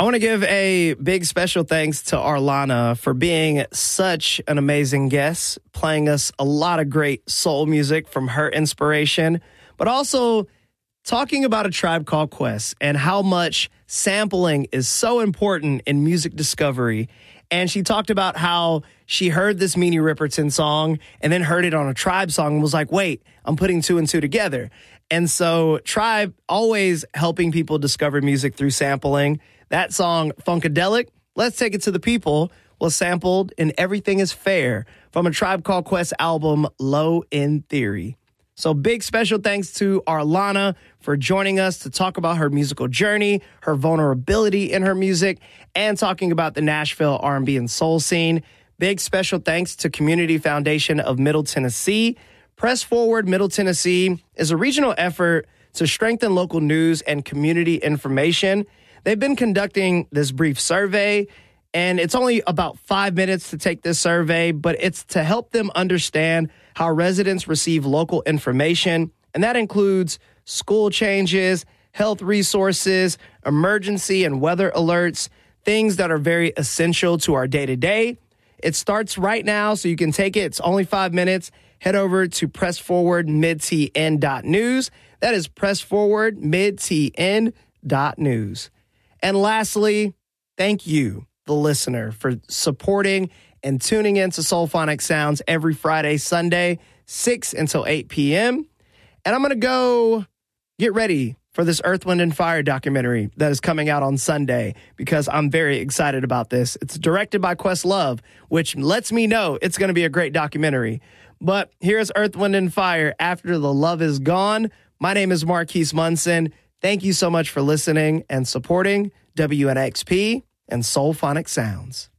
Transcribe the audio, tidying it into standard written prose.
want to give a big special thanks to Arlana for being such an amazing guest, playing us a lot of great soul music from her inspiration, but also talking about A Tribe Called Quest and how much sampling is so important in music discovery. And she talked about how she heard this Minnie Riperton song and then heard it on a Tribe song and was like, wait, I'm putting two and two together. And so Tribe always helping people discover music through sampling. That song, Funkadelic, Let's Take It to the People, was sampled in Everything is Fair from A Tribe Called Quest album, Low End Theory. So big special thanks to Arlana for joining us to talk about her musical journey, her vulnerability in her music, and talking about the Nashville R&B and soul scene. Big special thanks to Community Foundation of Middle Tennessee. Press Forward Middle Tennessee is a regional effort to strengthen local news and community information. They've been conducting this brief survey, and it's only about 5 minutes to take this survey, but it's to help them understand how residents receive local information, and that includes school changes, health resources, emergency and weather alerts, things that are very essential to our day-to-day. It starts right now, so you can take it. It's only 5 minutes. Head over to pressforwardmidtn.news. That is pressforwardmidtn.news. And lastly, thank you, the listener, for supporting and tuning in to Soulphonic Sounds every Friday, Sunday, 6 until 8 p.m. And I'm going to go get ready for this Earth, Wind, and Fire documentary that is coming out on Sunday because I'm very excited about this. It's directed by Questlove, which lets me know it's going to be a great documentary. But here's Earth, Wind, and Fire, After the Love Is Gone. My name is Marquise Munson. Thank you so much for listening and supporting WNXP and Soulphonic Sounds.